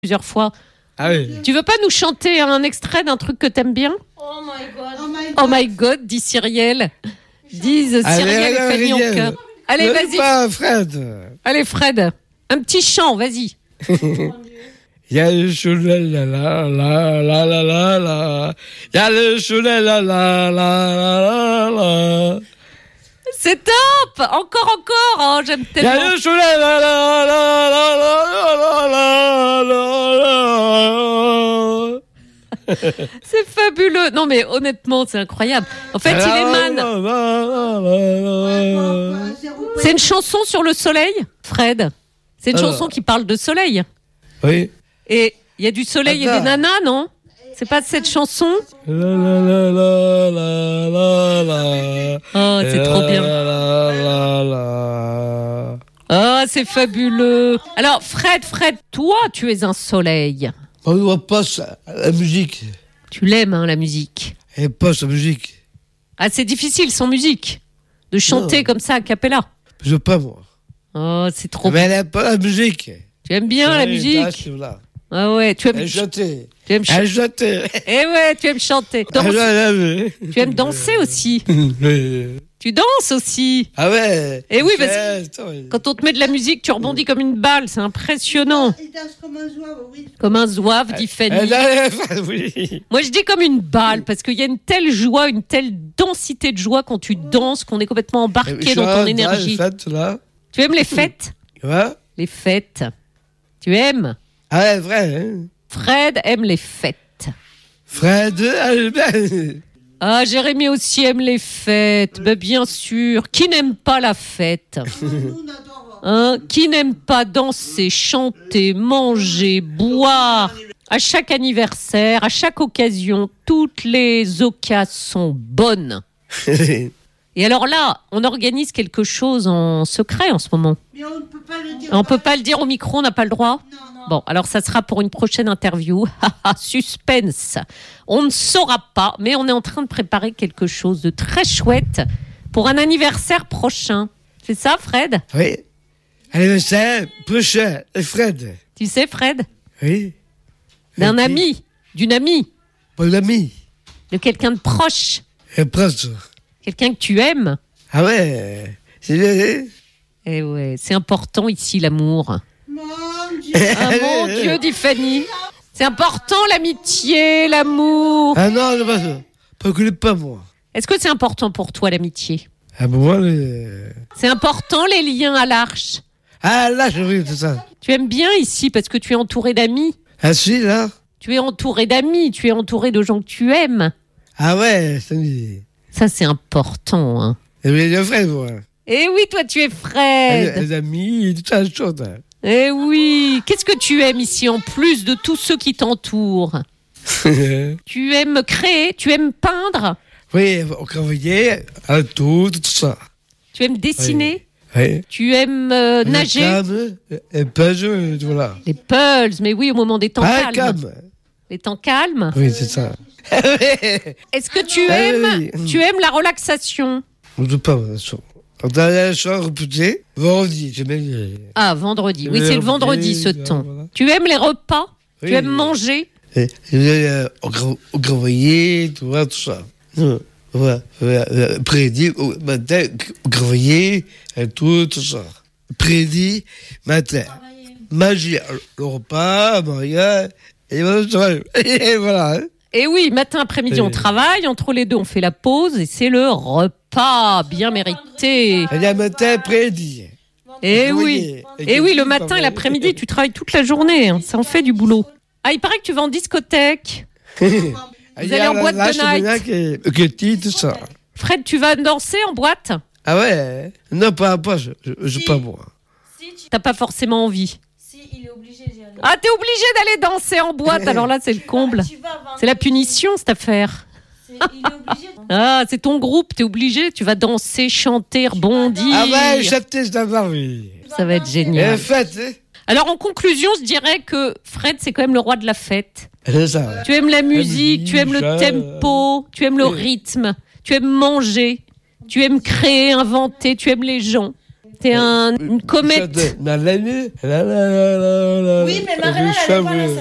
plusieurs fois. Ah oui. Tu veux pas nous chanter un extrait d'un truc que t'aimes bien? Oh my god. Oh my god, dit Cyrielle. Disent Cyrielle et Fanny en chœur. Allez, vas-y. Pas Fred. Allez, Fred. Un petit chant, vas-y. Il y a le choulet la la la la la la la. Il y a le choulet la la la la la. C'est top. Encore. Oh, j'aime Il y a tellement. le choulet la la la la la la la la. C'est fabuleux. Non, mais honnêtement, c'est incroyable. En fait, il émane. C'est une chanson sur le soleil, Fred. C'est une chanson qui parle de soleil. Oui. Et il y a du soleil et des nanas, non? C'est pas cette chanson? La la la la la la la. Oh, c'est trop bien. La la la. Oh, c'est fabuleux. Alors, Fred, toi, tu es un soleil. On ne voit pas ça, la musique. Tu l'aimes, hein, la musique. Et pas sa musique. Ah, c'est difficile sans musique. De chanter Non. comme ça a cappella. Je veux pas, moi. Oh, c'est trop Mais elle n'aime pas la musique. Tu aimes bien la musique? Là. Ah ouais, tu aimes Elle chantait. tu aimes Elle chantait. Eh ouais, tu aimes chanter. Tu aimes danser aussi. Tu danses aussi. Ah ouais. Eh oui, parce que quand on te met de la musique, tu rebondis comme une balle. C'est impressionnant. Il danse comme un zouave, oui. Comme un zouave, dit Fanny. Oui. Moi, je dis comme une balle, parce qu'il y a une telle joie, une telle densité de joie quand tu danses, qu'on est complètement embarqué dans ton énergie. Là. Tu aimes les fêtes? Ouais. Les fêtes. Tu aimes? Ah ouais, vrai. Hein. Fred aime les fêtes. Fred, Ah, Jérémy aussi aime les fêtes. Ben, bien sûr. Qui n'aime pas la fête? Nous, on adore. Hein? Qui n'aime pas danser, chanter, manger, boire? À chaque anniversaire, à chaque occasion, toutes les occasions sont bonnes. Et alors là, on organise quelque chose en secret en ce moment. Mais on ne peut pas le dire. On peut pas le dire au micro, on n'a pas le droit? Non. Bon, alors ça sera pour une prochaine interview. Suspense. On ne saura pas, mais on est en train de préparer quelque chose de très chouette pour un anniversaire prochain. C'est ça, Fred? Oui. Anniversaire prochain. Et Fred. Tu sais, Fred? Oui. D'un Et ami, d'une amie, Mon ami. de quelqu'un de proche, Et proche. quelqu'un que tu aimes. Ah ouais. C'est bien. Eh ouais, c'est important ici, l'amour. Mon Dieu. Ah mon Dieu, dit Fanny. C'est important, l'amitié, l'amour. Ah non, pas ça. Pas que pas moi. Est-ce que c'est important pour toi, l'amitié? Ah bon, moi, C'est important, les liens à l'arche. Ah là, je ris, c'est ça. Tu aimes bien ici parce que tu es entouré d'amis. Ah si, là. Tu es entouré d'amis, tu es entouré de gens que tu aimes. Ah ouais, ça me dit. Ça, c'est important. Hein. Et bien, le frère, moi. Eh oui, toi, tu es Fred. Les amis, tout ça, chose. Eh oui. Qu'est-ce que tu aimes ici en plus de tous ceux qui t'entourent? Tu aimes créer, tu aimes peindre, Oui, on travaillait à tout ça. tu aimes dessiner, Oui. tu aimes nager. Et pas je, voilà. Les pulls, mais oui, au moment des temps Ah, calmes. calme. Les temps calmes. Oui, c'est ça. Est-ce que tu Ah, aimes, oui. tu aimes la relaxation? On ne peut pas, bien sûr. On a la chambre repoussée. Vendredi, j'ai bien. Ah, vendredi. Oui, c'est le vendredi ce temps. Voilà. Tu aimes les repas? Oui. Tu aimes manger? Et on travaillait, tu vois, tout ça. Voilà. Prédit, au matin, on travaillait, et tout ça. Prédit, matin. Manger le repas, Maria, et voilà. Hein. Et oui, matin, après-midi, on travaille. Entre les deux, on fait la pause et c'est le repas bien mérité. Et le matin, prédit. Et oui. Et oui, le matin et l'après-midi, tu travailles toute la journée. Hein. Ça en fait du boulot. Ah, il paraît que tu vas en discothèque. Vous allez en boîte de night. Tout ça. Fred, tu vas danser en boîte? Ah ouais? Non, pas je pas moi. T'as pas forcément envie. Si, il est obligé d'y aller. Ah, t'es obligé d'aller danser en boîte. Alors là, c'est le comble. Tu vas vendredi. C'est la punition, cette affaire. Il est obligé. Ah, c'est ton groupe, t'es obligé. Tu vas danser, chanter, rebondir. Ah ouais, chanter, c'est d'abord, oui. Ça va être Et génial. fête, hein? Alors, en conclusion, je dirais que Fred, c'est quand même le roi de la fête. C'est ça. Tu aimes la musique, tu aimes le tempo, tu aimes le rythme, tu aimes manger, tu aimes créer, inventer, tu aimes les gens. C'était une comète. Oui, Oui, mais Marina, elle allait voir la